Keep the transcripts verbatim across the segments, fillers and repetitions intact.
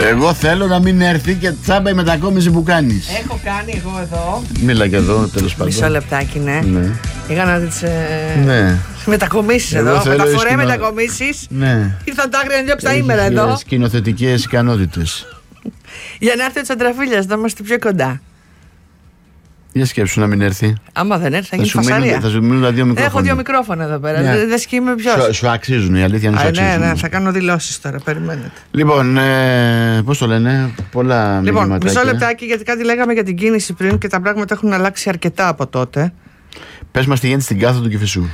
Εγώ θέλω να μην έρθει και τσάμπα η μετακόμιση που κάνεις. Έχω κάνει εγώ εδώ. Μίλα και εδώ, τέλος πάντων. Μισό λεπτάκι, ναι. Ναι. Είχα να τις ε... ναι. μετακομίσεις εδώ. Μεταφορέ σκηνο... μετακομίσεις. Ναι. Ήρθαν τα άγρια να διώξει τα ήμερα εδώ. Σκηνοθετικές ικανότητες. Για να έρθει ο Τσαντραφίλιας, να είμαστε πιο κοντά. Για σκέψου να μην έρθει. Άμα δεν έρθει, θα γίνει θα φασαρία. Θα σου μείνουν τα δύο μικρόφωνα. Έχω δύο μικρόφωνα εδώ πέρα. Yeah. Δεν σκύμαι ποιος. Σου, σου αξίζουν, η αλήθεια είναι. Σου αξίζουν. Ναι, ναι, θα κάνω δηλώσεις τώρα. Περιμένετε. Λοιπόν, ε, πώς το λένε, πολλά Λοιπόν, μηνύματάκια. μισό λεπτάκι, γιατί κάτι λέγαμε για την κίνηση πριν και τα πράγματα έχουν αλλάξει αρκετά από τότε. Πες μας τι γίνεται στην κάθοδο του Κηφισού.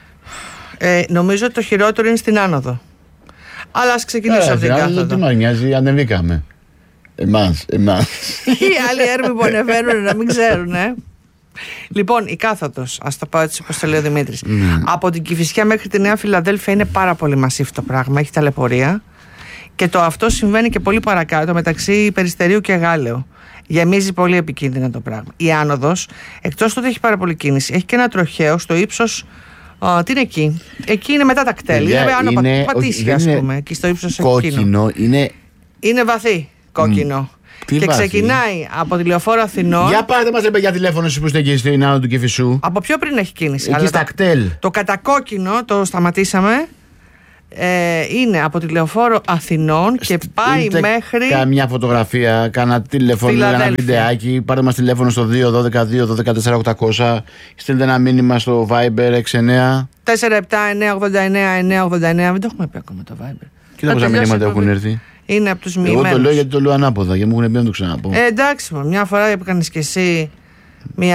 Ε, νομίζω ότι το χειρότερο είναι στην άνοδο. Αλλά ας ξεκινήσω ε, από την κάθοδο. Τι μας νοιάζει, ανεβήκαμε. Εμάς, εμάς. Οι άλλοι έρμοι που ανεβαίνουν να μην ξέρουν, ε. Λοιπόν, η κάθοδος, ας το πάω έτσι όπως το λέει ο Δημήτρης. Mm. Από την Κηφισιά μέχρι τη Νέα Φιλαδέλφια είναι πάρα πολύ μασίφ το πράγμα, έχει ταλαιπωρία. Και το αυτό συμβαίνει και πολύ παρακάτω, μεταξύ Περιστερίου και Γάλεου. Γεμίζει πολύ επικίνδυνα το πράγμα. Η άνοδος, εκτός του ότι έχει πάρα πολύ κίνηση, έχει και ένα τροχαίο στο ύψος. Uh, τι είναι εκεί? Εκεί είναι μετά τα κτέλ. Είναι άνω είναι, πατήσια, ας πούμε. Εκεί στο ύψος κόκκινο. Εκείνο. Είναι... είναι βαθύ κόκκινο. Mm. Τι και βάθη? Ξεκινάει από τη Λεωφόρο Αθηνών. Για πάρτε μας ρε για τηλέφωνο που είστε εκεί στην άνω του Κηφισού. Από πιο πριν έχει κίνηση. Εκεί στα κτέλ. Το κατακόκκινο το σταματήσαμε. Ε, είναι από τη Λεωφόρο Αθηνών και Στ, πάει μέχρι. Καμιά φωτογραφία, κάνα τηλέφωνο, ένα βιντεάκι. Πάρτε μας τηλέφωνο στο δύο δώδεκα δύο δώδεκα τέσσερα οκτακόσια. Στείλτε ένα μήνυμα στο Viber έξι εννέα τέσσερα επτά εννέα ογδόντα εννέα εννέα ογδόντα εννέα. Δεν το έχουμε πει ακόμα το Viber. Κοίτα πόσα μηνύματα έχουν έρθει. Είναι από τους μηνύματα. Εγώ το λέω γιατί το λέω ανάποδα και μου έχουν πει να το ξαναπώ. Ε, εντάξει, μια φορά έκανες κι εσύ μια.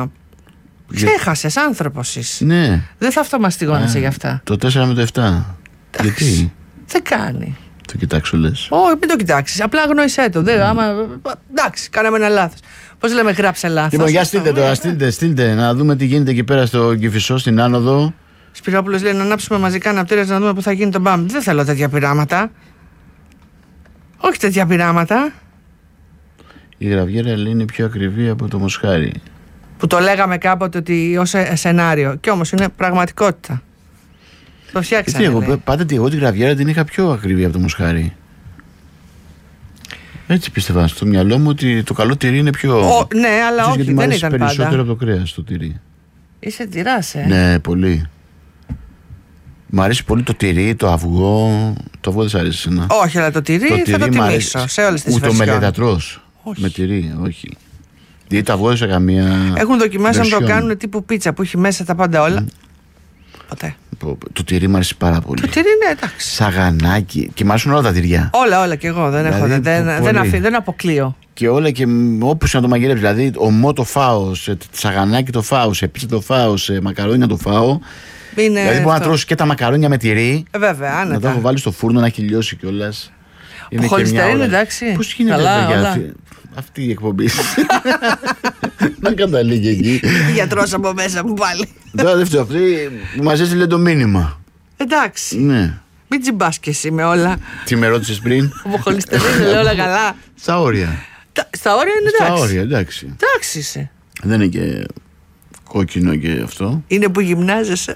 Ξέχασες, άνθρωπος είσαι. Ναι. Δεν θα αυτομαστιγώνεσαι γι' αυτά. Το τέσσερα με το επτά. Γιατί? Δεν κάνει. Το κοιτάξω λες. Όχι, μην το κοιτάξεις. Απλά γνώρισέ το. Δεν, άμα... Εντάξει, κάναμε ένα λάθος. Πώς λέμε, γράψε λάθος. Λοιπόν, για στείλτε τώρα, στείλτε, στείλτε να δούμε τι γίνεται εκεί πέρα στο Κηφισό, στην άνοδο. Σπυρόπουλος λέει να ανάψουμε μαζικά αναπτήρες να δούμε πού θα γίνει το μπαμ. Δεν θέλω τέτοια πειράματα. Όχι τέτοια πειράματα. Η γραβιέρα λέει είναι πιο ακριβή από το μοσχάρι. Που το λέγαμε κάποτε ότι ως σενάριο. Και όμως είναι πραγματικότητα. Το φτιάξανε. Γιατί εγώ πάντα ότι εγώ τη γραβιέρα την είχα πιο ακριβή από το μοσχάρι. Έτσι πίστευα στο μυαλό μου ότι το καλό τυρί είναι πιο. Ο, ναι, αλλά όχι, γιατί δεν ήταν περισσότερο πάντα. από το κρέας το τυρί. Είσαι τυράς, ε. Ναι, πολύ. Μ' αρέσει πολύ το τυρί, το αυγό. Το αυγό δεν σ' αρέσει εσένα? Όχι, αλλά το τυρί, το τυρί θα το τιμήσω σε όλες τις βερσιόν. Ούτε μελετατρός. Με τυρί, όχι. Γιατί το αυγό δεν σε καμία. Έχουν δοκιμάσει να το κάνουν τύπου πίτσα που έχει μέσα τα πάντα όλα. Mm. Ποτέ. Το τυρί μου αρέσει πάρα πολύ. Το τυρί είναι εντάξει. Σαγανάκι. Και μ' αρέσουν όλα τα τυριά. Όλα, όλα κι εγώ. Δεν, δηλαδή, έχω, δεν, δεν, αφή, δεν αποκλείω. Και όλα και όπου να το μαγειρέψει. Δηλαδή, ομό το φάω, σε σαγανάκι το φάω, σε πίτσα το φάω, σε μακαρόνια το φάω. Είναι δηλαδή, μπορώ να τρώσω και τα μακαρόνια με τυρί. Ε, βέβαια, άνετα. Να το έχω βάλει στο φούρνο να έχει λιώσει κιόλας. Είναι χολυστερίνη, εντάξει. Πώς γίνεται αυτή, αυτή η εκπομπή? Να καταλήγει εκεί. Γιατρός από μέσα μου πάλι. Τώρα δεν φταίω, αυτή που μας έστειλε το μήνυμα. Εντάξει. Ναι. Μην τσιμπάς κι εσύ με όλα. Τι με ρώτησες πριν? Από χολυστερίνη λέει όλα καλά. Στα όρια. Στα όρια είναι εντάξει. Στα όρια, εντάξει. Εντάξει είσαι. Δεν είναι και κόκκινο και αυτό. Είναι που γυμνάζεσαι.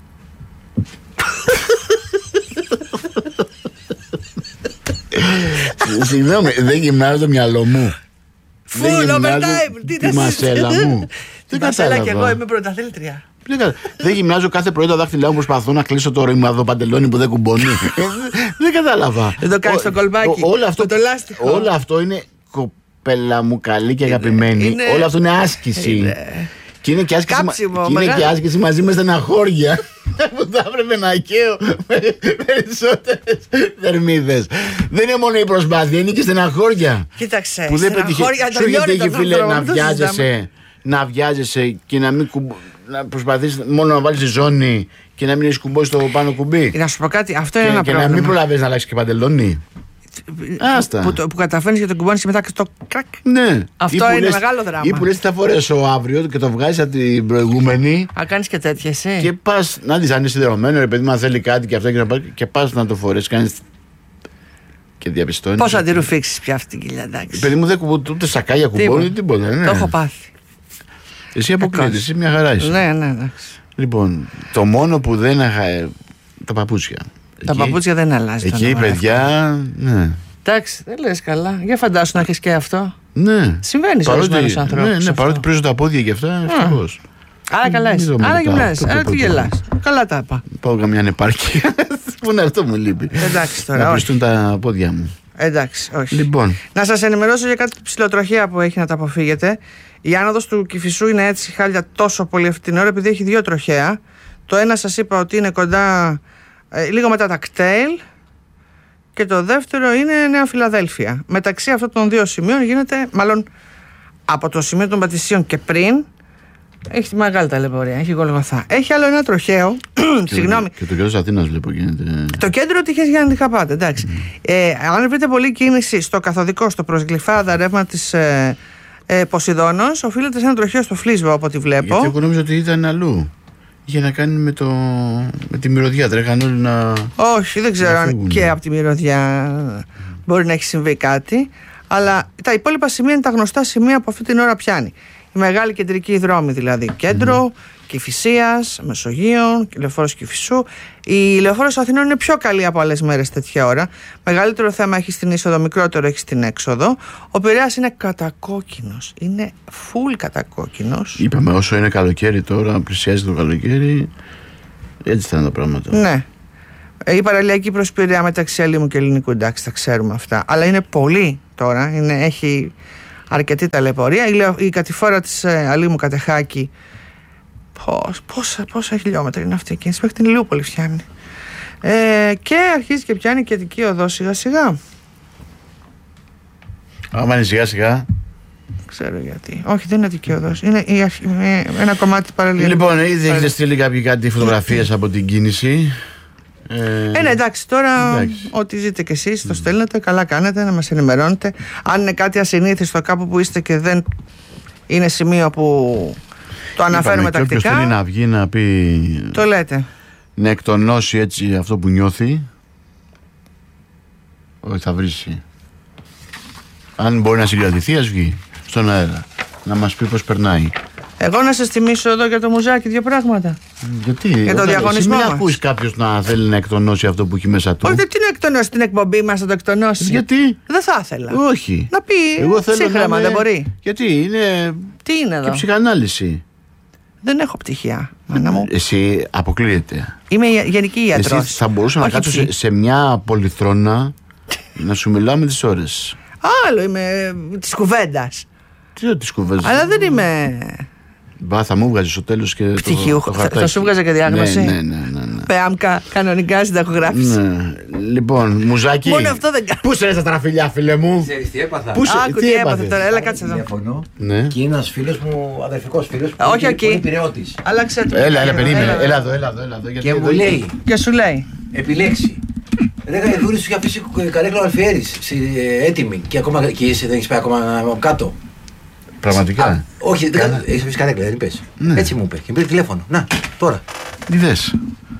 Συγγνώμη, δεν γυμνάζω το μυαλό μου. Full overtime. Τι τη μασέλα μου. Τη μασέλα κι εγώ είμαι πρωταθλήτρια. Δεν γυμνάζω κάθε πρωί τα δάχτυλά μου, προσπαθώ να κλείσω το ρημαδό παντελόνι που δεν κουμπώνει. Δεν κατάλαβα. Δεν το κάνεις το κολμπάκι. Όλο αυτό είναι, κοπέλα μου καλή και αγαπημένη. Όλο αυτό είναι άσκηση. Και είναι και άσκηση, Κάψιμο, και είναι και άσκηση μαζί με στεναχώρια που θα έπρεπε να καίω με περισσότερες θερμίδες. Δεν είναι μόνο η προσπάθεια, είναι και στεναχώρια. Κοίταξε, που δεν στεναχώρια σου έχει τύχει, φίλε, να βιάζεσαι, να βιάζεσαι και να μην κουμπ... να προσπαθείς μόνο να βάλεις τη ζώνη και να μην έχεις κουμπώσει το πάνω κουμπί. Να σου πω κάτι, αυτό είναι και, ένα και πρόβλημα. Και να μην προλαβαίνεις να αλλάξεις και παντελόνι. Άστα. Που, που καταφέρνεις και τον κουμπώνεις και μετά και το κρακ. Ναι. Αυτό είναι λες, μεγάλο δράμα. Ή που λες θα φορέσω αύριο και το βγάζεις από την προηγούμενη. Α, κάνεις και τέτοια εσύ. Και πας, να δεις αν είναι σιδερωμένο, ρε παιδί μου, αν θέλει κάτι και αυτό και να πας, και πας να το φορέσεις. Κάνεις και διαπιστώνεις. Πώς θα τη ρουφήξεις πια αυτή την κοιλιά, εντάξει. Παιδί μου δεν κουμπώ, ούτε σακάγια κουμπώνει, ούτε τίποτα. Ναι. Το έχω πάθει. Εσύ αποκλείεται, εσύ μια χαρά είσαι. Ναι, ναι, εντάξει. Λοιπόν, το μόνο που δεν είχα. Τα παπούτσια. Τα εκεί, παπούτσια δεν αλλάζει. Εκεί, παιδιά. Ναι. Εντάξει, δεν λες καλά. Για φαντάσου να έχεις και αυτό. Ναι. Συμβαίνει σε ορισμένους ανθρώπους. Ναι, ναι, παρότι πρίζω τα πόδια και αυτά, ευτυχώς. Άρα καλά είσαι. Άρα γυμνάς. Άρα τι γελάς. Καλά τα είπα. Πάω καμιά ανεπάρκεια. Που είναι αυτό μου λείπει. Εντάξει τώρα. Να πριστούν τα πόδια μου. Εντάξει, όχι. Λοιπόν. Να σας ενημερώσω για κάτι ψηλοτροχαία που έχει να τα αποφύγετε. Η άνοδος του Κηφισού είναι έτσι χάλια τόσο πολύ αυτή την ώρα επειδή έχει δύο τροχαία. Το ένα σας είπα ότι είναι κοντά ε, λίγο μετά τα κτέλ και το δεύτερο είναι Νέα Φιλαδέλφια. Μεταξύ αυτών των δύο σημείων γίνεται, μάλλον από το σημείο των Πατησίων και πριν, έχει τη μεγάλη ταλαιπωρία, έχει Γολγοθά. Έχει άλλο ένα τροχαίο. Συγγνώμη. Και το κέντρο της Αθήνας βλέπω γίνεται. Το κέντρο τυχές για να είχατε, εντάξει. Mm. Ε, αν βρείτε πολλή κίνηση στο καθοδικό, στο προς Γλυφάδα, ρεύμα της ε, ε, Ποσειδώνος, οφείλεται σε ένα τροχαίο στο Φλίσβο από ό,τι βλέπω. Γιατί εγώ νόμιζα ότι ήταν αλλού. Είχε να κάνει με, το... με τη μυρωδιά. Τρέχαν όλοι να. Όχι, δεν ξέρω αν και από τη μυρωδιά μπορεί να έχει συμβεί κάτι. Αλλά τα υπόλοιπα σημεία είναι τα γνωστά σημεία που αυτή την ώρα πιάνει. Η μεγάλη κεντρική δρόμη δηλαδή. Κέντρο, mm. Κηφισίας, Μεσογείων, Λεωφόρος Κηφισού. Η Λεωφόρος Αθηνών είναι πιο καλή από άλλες μέρες τέτοια ώρα. Μεγαλύτερο θέμα έχει στην είσοδο, μικρότερο έχει στην έξοδο. Ο Πειραιάς είναι κατακόκκινος. Είναι full κατακόκκινος. Είπαμε όσο είναι καλοκαίρι τώρα, πλησιάζει το καλοκαίρι. Έτσι θα είναι τα πράγματα. Ναι. Η παραλιακή προς Πειραιά μεταξύ Ελλήνου και Ελληνικού, εντάξει, τα ξέρουμε αυτά. Αλλά είναι πολύ τώρα. Είναι, έχει αρκετή ταλαιπωρία. Η, η κατηφόρα της ε, Αλήμου Κατεχάκη. Πώς, πόσα, πόσα χιλιόμετρα είναι αυτή εκεί. Μέχρι την Ηλιούπολη φτιάνει. Ε, και αρχίζει και πιάνει και Αττική Οδό σιγά σιγά. Άμα είναι σιγά σιγά. Ξέρω γιατί. Όχι, δεν είναι Αττική Οδός. Είναι η, η, ένα κομμάτι παραλιακό. Λοιπόν, ήδη έχετε στείλει κάποιοι κάτι φωτογραφίες από την κίνηση. Ε, ναι, εντάξει, τώρα εντάξει. Ό,τι ζείτε κι εσείς το στέλνετε, καλά κάνετε να μας ενημερώνετε. Αν είναι κάτι ασυνήθιστο κάπου που είστε και δεν είναι σημείο που το αναφέρουμε Είπαμε, τακτικά. Και όποιος θέλει να βγει να πει. Το λέτε. Να εκτονώσει έτσι αυτό που νιώθει. Όχι, θα βρίσει. Αν μπορεί να συγκρατηθεί, ας βγει στον αέρα. Να μας πει πώς περνάει. Εγώ να σας θυμίσω εδώ για το μουζάκι δύο πράγματα. Γιατί, για το διαγωνισμό μας. Μην ακούεις κάποιος να θέλει να εκτονώσει αυτό που έχει μέσα του. Όχι, δεν την εκτονώσει την εκπομπή μας, να το εκτονώσει. Γιατί? Δεν θα ήθελα. Όχι. Να πει ψύχρεμα, να δεν μπορεί. Γιατί είναι. Τι είναι εδώ? Και ψυχανάλυση. Δεν έχω πτυχία, μάνα μου. Εσύ αποκλείεται. Είμαι γενική ιατρός. Εσύ θα μπορούσα να κάτσω σε, σε μια πολυθρόνα να σου μιλάω με τις ώρες. Άλλο είμαι της κουβέντας. Τι της κουβέντας. Αλλά δεν είμαι. Μπα, θα μου βγάζει στο τέλος και πτυχίου. Το, το θα, θα σου βγάζα και διάγνωση. Ναι, ναι, ναι, ναι, ναι. Πεάμκα, κανονικά συνταγογράφηση. Ναι. Λοιπόν, μουζάκι. Μόνο αυτό δεν κάνω. Πού σε τα τραφιλιά, φίλε μου. Ξέρεις τι έπαθα? Πού σε, Άκου, τι έπαθε τώρα, έλα κάτσε εδώ. Διαφωνώ. Ναι. Και είναι ένας φίλος μου, αδερφικός φίλος που όχι εκεί. είναι Πειραιώτης. Άλλαξε το. Έλα, έλα, περίμενε. Έλα εδώ, έλα εδώ. Έλα εδώ και μου λέει. Και σου λέει. Επιλέξει. Ρε Γαϊδούρη, σου είχε αφήσει καρέκλα αλφιέρης έτοιμη και ακόμα και είσαι, δεν έχεις πάει ακόμα κάτω. Πραγματικά. Α, όχι, δεν έχεις αφήσει καρέκλα, δεν είπες. Ναι. Έτσι μου είπε. Και πήρε τηλέφωνο. Να, τώρα. Είδες.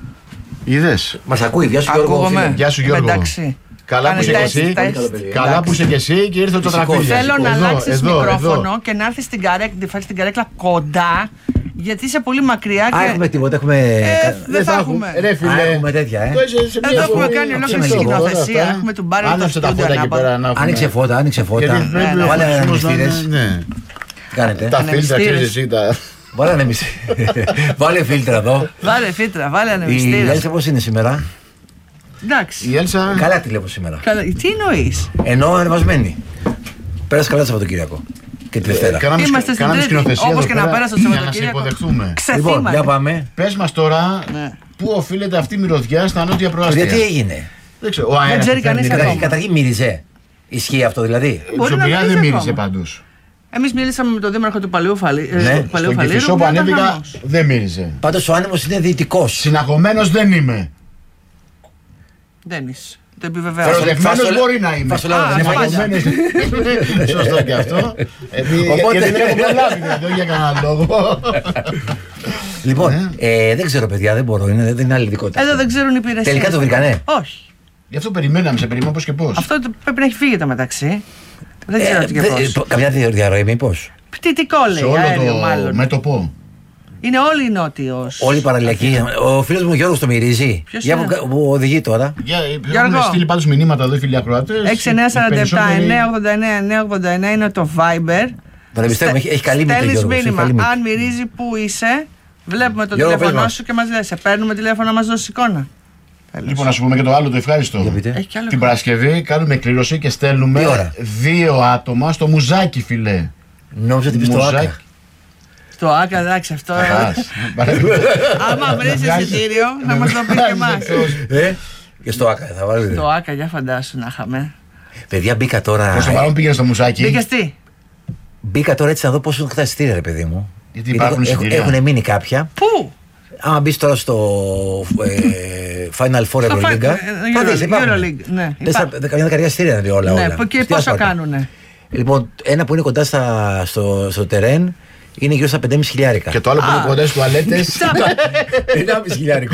Είδες. Μας ακούει, γεια σου Γιώργο. Γεια σου Γιώργο. Εντάξει. Καλά που είσαι και εσύ. Καλά που είσαι και εσύ και ήρθε το τραγούδι. Θέλω να αλλάξεις μικρόφωνο και να έρθεις στην καρέκλα, στην καρέκλα κοντά. Γιατί είσαι πολύ μακριά. Α, έχουμε τίποτα, έχουμε. Ε, δεν θα έχουμε. Ρε φίλε. Έχουμε τέτοια, ε. Εδώ έχουμε κάνει ολόκληρη σκηνοθεσία. Έχουμε τον Μπάρι του στούντιο. Άνοιξε φώτα, άνοιξε φώτα. Βάλε ανεμιστήρες. Κάνετε. Τα φίλτρα, ξέρεις εσύ τα. Βάλε ανεμιστήρες. Βάλε φίλτρα εδώ. Βάλε φίλτρα, βάλε ανεμιστήρες. Η Έλσα πώς είναι σήμερα? Εντάξει. Η Έλσα. Καλά τη λέω σήμερα. Τι εννοείς? Ενώ ανεβασμένη. Πέρασε καλά το Σαββατοκύριακο. Και τη Δευτέρα. Είμαστε στην Τρίτη. Όπως και να πέρασε το Σαββατοκύριακο. Λοιπόν, για πάμε. Πες μας τώρα πού οφείλεται αυτή η μυρωδιά στα νότια προάστια. Γιατί έγινε? Δεν ξέρω. Δεν ξέρει κανείς ακόμα. Καταρχήν μύριζε. Ισχύει αυτό δηλαδή? Ψωμιά δεν μύριζε πάντως. Εμείς μιλήσαμε με τον δήμαρχο του Παλαιού Φαλήρου. Ναι, στον Κηφισό που ανέβηκα δεν μύριζε. Πάντως ο άνεμος είναι δυτικός. Συναγωμένος δεν είμαι. Δεν είσαι. Το επιβεβαίω. Προοδευμένος μπορεί να είμαι. Συναγωμένος. Σωστό και αυτό. Γιατί δεν έχω προλάβει, δεν για κανένα λόγο. Λοιπόν, δεν ξέρω παιδιά, δεν μπορώ, δεν είναι άλλη ειδικότητα. Εδώ δεν ξέρουν οι υπηρεσίες. Τελικά το βρήκανε? Όχι. Γι' αυτό περιμέναμε, σε περιμένω πώς και πώς. Αυτό πρέπει να έχει φύγει το μεταξύ. Δεν ξέρω τι και πώς. Καμιά διαρροή μήπως? Πτυτικό λέει, αέριο μάλλον. Μέτωπο. Είναι όλοι οι νότιος. Όλοι οι παραλιακοί. Ο φίλος μου Γιώργος το μυρίζει. Ποιος Για είναι? που οδηγεί τώρα. Έχουν στείλει πάντως μηνύματα εδώ οι φίλοι ακροατές. έξι εννιά τέσσερα επτά εννιά ογδόντα εννιά εννιά ογδόντα εννιά είναι το Viber. Τον εμπιστεύομαι, έχει, έχει καλή μύτη. Στέλνεις μήνυμα. Αν μυρίζει, πού είσαι, βλέπουμε το Γιώργο, τηλέφωνό πες σου και μας λες. Σε παίρνουμε τηλέφωνο να μας δώσεις εικόνα. Λοιπόν, να σου πούμε και το άλλο το ευχάριστο. Την Παρασκευή κάνουμε κλήρωση και στέλνουμε δύο άτομα στο Μουζάκι, φιλέ. Νόμιζα ότι πεις το Άκα. Στο Άκα, εντάξει, αυτό. Άμα βρεις εισιτήριο, να μας το πεις και εμάς. Και στο Άκα θα βάλετε. Στο Άκα, για φαντάσου να είχαμε. Παιδιά, μπήκα τώρα. Πόσο παρόν πήγαινε στο Μουζάκι. Μπήκες τι? Μπήκα τώρα έτσι να δω πόσο είναι τα εισιτήρια, ρε παιδί μου. Γιατί υπάρχουν εισιτήρια. Έχουν μείνει κάποια. Πού? Άμα μπεις τώρα στο Final Four Ευρωλίγκα. Euroleague, ναι. Καμιά δεκαετία εισιτήρια είναι όλα. Ναι, και πόσο κάνουνε. Λοιπόν, ένα που είναι κοντά στο τερέν είναι γύρω στα πεντέμισι χιλιάρικα. Και το άλλο που είναι κοντά στις τουαλέτες. ενάμισι χιλιάρικο.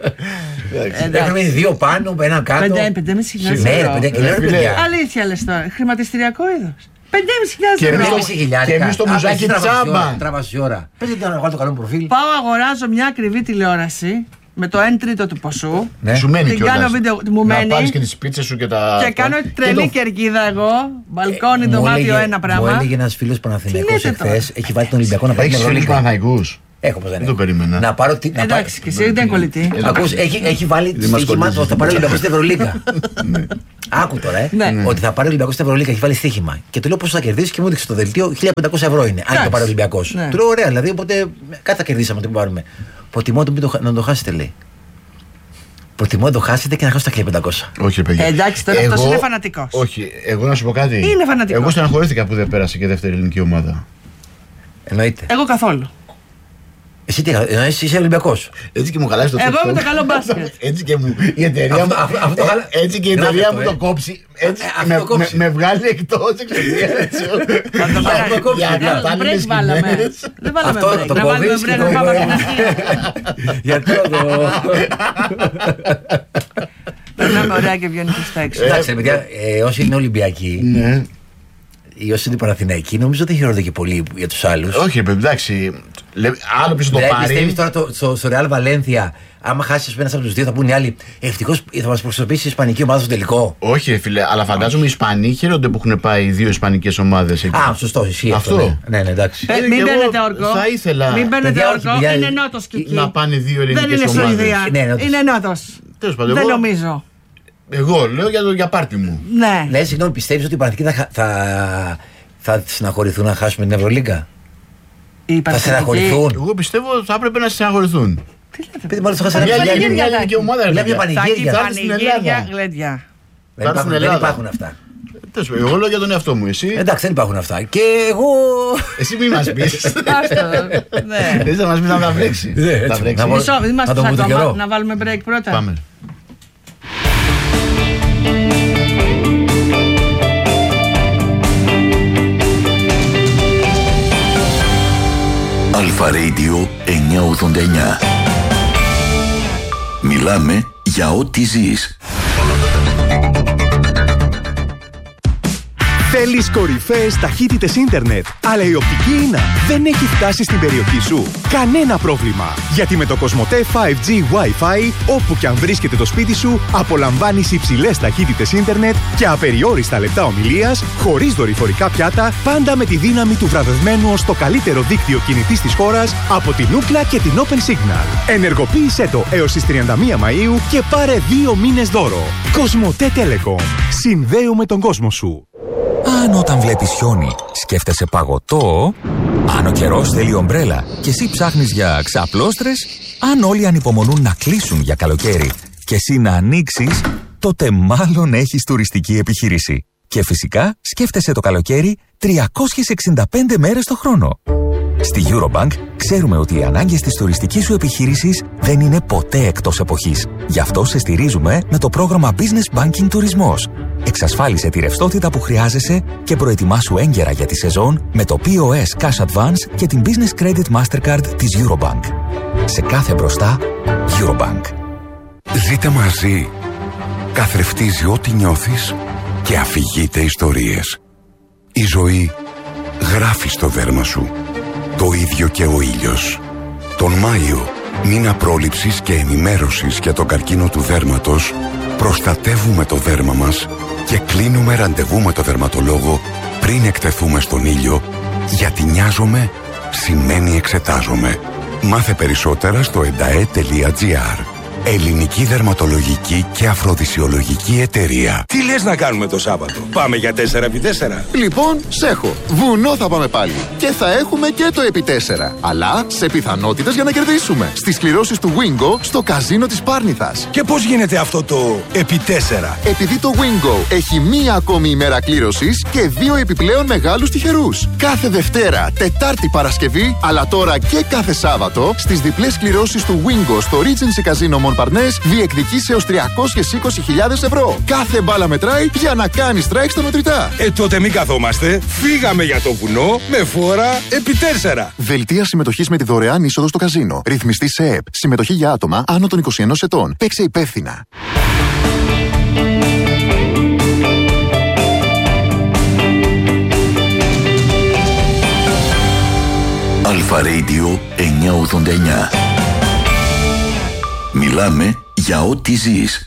Έχουν μείνει δύο πάνω, ένα κάτω. πεντέμισι χιλιάρικα. Αλήθεια λες τώρα, χρηματιστηριακό είδος. πεντέμισι χιλιάρικα. Και εμείς στο Μουζάκι τσάμπα. Τράβασε η ώρα. Πες γιατί να βγάλω το καλό προφίλ. Πάω αγοράζω μια ακριβή τηλεόραση με το ένα τρίτο του ποσού. Σου μένει την κάνω βίντεο, μου μένει. Να πάρεις και τις πίτσες σου και τα. Και κάνω τρελή κερκίδα εγώ. Μπαλκόνι, δωμάτιο, ένα πράγμα. Μου έλεγε ένας φίλος Παναθηναϊκός εχθές, έχει βάλει τον Ολυμπιακό να πάρει την Ευρωλίγκα. Έχω, πως δεν το περίμενα. Να πάρω τι. Εντάξει, και εσύ δεν κολλητή. Ακούς, έχει βάλει στοίχημα ότι θα πάρει ο Ολυμπιακός στην Ευρωλίγκα. Άκου τώρα, ε. Ότι θα πάρει ο Ολυμπιακός στην Ευρωλίγκα, έχει βάλει στοίχημα. Και του λέω πόσο θα κερδίσει και μου έδειξε στο δελτίο χίλια πεντακόσια ευρώ είναι. Αν το πάρει ο Ολυμπιακός. Του λέω ωραία, δηλαδή οπότε κάτι θα κερδίσαμε το πάρουμε. Προτιμώ να το χάσετε, λέει. Προτιμώ να το χάσετε και να χάσω τα χίλια πεντακόσια. Όχι, παιδιά. Εντάξει, τώρα αυτό είναι φανατικός. Όχι, εγώ να σου πω κάτι. Είναι φανατικός. Εγώ στεναχωρήθηκα που δεν πέρασε και δεύτερη ελληνική ομάδα. Εννοείται. Εγώ καθόλου. Εσύ τι εσύ είσαι Ολυμπιακός. Έτσι και μου χαλάσει το εγώ με το καλό μπάσκετ. Έτσι και μου η εταιρεία μου. Έτσι και η εταιρεία μου το κόψει. Έτσι με βγάλει εκτός εξαιρετικά. Για break βάλαμε. Δεν βάλαμε break. Το να βάλουμε break να πάμε από την αρχή. Γιατί το. Περνάμε ωραία και βγαίνει σωστά έξω. Εντάξει, παιδιά, όσοι είναι Ολυμπιακοί ή όσοι είναι Παναθηναϊκοί, νομίζω ότι χειρότερο και πολύ για τους άλλους. Όχι, εντάξει. Άλλο πίσω το πάρει. Πιστεύεις τώρα στο Real Valencia, άμα χάσει ένα από τους δύο, θα πούνε οι άλλοι ευτυχώς θα μας προσωπήσει η Ισπανική ομάδα στο τελικό. Όχι, φίλε, αλλά φαντάζομαι οι Ισπανοί χαίρονται που έχουν πάει οι δύο Ισπανικές ομάδες εκεί. Α, σωστό, ισχύει αυτό. Ναι, ναι, εντάξει. Μην μπαίνετε όρκο. Θα ήθελα. Μην μπαίνετε όρκο, είναι νότος και εκεί. Να πάνε δύο ελληνικές ομάδες. Δεν είναι Σουηδία. Είναι νότος. Δεν νομίζω. Εγώ λέω για, για πάρτι μου. Ναι. Ναι, συγγνώμη, πιστεύεις ότι οι Παναθηναϊκοί θα, θα, θα συναχωρηθούν να χάσουμε την Ευρωλίγκα? Θα συναχωρηθούν? Εγώ πιστεύω ότι θα έπρεπε να συναχωρηθούν. Τι λέτε? Πείτε μάλλον θα χάσανε μια ελληνική ομάδα. Μια πανηγύρια. Θα έχει πανηγύρια γλέντια. Δεν υπάρχουν αυτά. Εγώ λέω για τον εαυτό μου, εσύ. Εντάξει, δεν υπάρχουν αυτά. Και εγώ. Εσύ μη μας πεις. Ναι. Εσύ θα μας πεις να τα βρέξει. Μισό, είμαστε ακόμα. Να βάλουμε break πρώτα. Πάμε. Αλφα Radio εννιακόσια ογδόντα εννιά. Μιλάμε για ό,τι ζεις. Θέλεις κορυφαίες ταχύτητες ίντερνετ, αλλά η οπτική ίνα δεν έχει φτάσει στην περιοχή σου? Κανένα πρόβλημα, γιατί με το Κοσμοτέ φάιβ τζι Wi-Fi, όπου και αν βρίσκεται το σπίτι σου, απολαμβάνεις υψηλές ταχύτητες ίντερνετ και απεριόριστα λεπτά ομιλίας, χωρίς δορυφορικά πιάτα, πάντα με τη δύναμη του βραβευμένου ως το καλύτερο δίκτυο κινητής της χώρας από την Ookla και την Open Signal. Ενεργοποίησέ το έως τις τριάντα μία Μαΐου και πάρε δύο μήνες δώρο. Κοσμοτέ Telecom. Συνδέουμε τον κόσμο σου. Αν όταν βλέπεις χιόνι σκέφτεσαι παγωτό, αν ο καιρός θέλει ομπρέλα και εσύ ψάχνεις για ξαπλώστρες, αν όλοι ανυπομονούν να κλείσουν για καλοκαίρι και εσύ να ανοίξεις, τότε μάλλον έχεις τουριστική επιχείρηση. Και φυσικά σκέφτεσαι το καλοκαίρι τριακόσιες εξήντα πέντε μέρες το χρόνο. Στη Eurobank ξέρουμε ότι οι ανάγκες της τουριστικής σου επιχείρησης δεν είναι ποτέ εκτός εποχής. Γι' αυτό σε στηρίζουμε με το πρόγραμμα Business Banking Τουρισμός. Εξασφάλισε τη ρευστότητα που χρειάζεσαι και προετοιμάσου έγκαιρα για τη σεζόν με το πι ο ες Cash Advance και την Business Credit Mastercard της Eurobank. Σε κάθε μπροστά, Eurobank. Ζείτε μαζί. Καθρεφτίζει ό,τι νιώθεις και αφηγείται ιστορίες. Η ζωή γράφει στο δέρμα σου. Το ίδιο και ο ήλιος. Τον Μάιο, μήνα πρόληψης και ενημέρωσης για τον καρκίνο του δέρματος, προστατεύουμε το δέρμα μας και κλείνουμε ραντεβού με το δερματολόγο πριν εκτεθούμε στον ήλιο, γιατί νοιάζομαι σημαίνει εξετάζομαι. Μάθε περισσότερα στο εντα ε τελεία τζι άρ. Ελληνική Δερματολογική και Αφροδισιολογική Εταιρεία. Τι λες να κάνουμε το Σάββατο? Πάμε για τέσσερα επί τέσσερα. Λοιπόν, σέχω. Βουνό θα πάμε πάλι. Και θα έχουμε και το επί τέσσερα. Αλλά σε πιθανότητες για να κερδίσουμε. Στις κληρώσεις του Wingo στο καζίνο της Πάρνηθας. Και πώς γίνεται αυτό το επί τέσσερα? Επειδή το Wingo έχει μία ακόμη ημέρα κλήρωσης και δύο επιπλέον μεγάλους τυχερούς. Κάθε Δευτέρα, Τετάρτη, Παρασκευή, αλλά τώρα και κάθε Σάββατο στις διπλές κληρώσεις του Wingo στο Regency Casino Παρνές διεκδικείς έως τριακόσιες είκοσι χιλιάδες ευρώ. Κάθε μπάλα μετράει για να κάνει strike στα μετρητά. Ε, τότε μην καθόμαστε. Φύγαμε για το βουνό με φόρα επί τέσσερα. Δελτία συμμετοχής με τη δωρεάν είσοδο στο καζίνο. Ρυθμιστή σε ΕΕΠ. Συμμετοχή για άτομα άνω των είκοσι ενός ετών. Παίξε υπεύθυνα. Αλφα Radio εννιακόσια ογδόντα εννιά. Μιλάμε για ό,τι ζεις.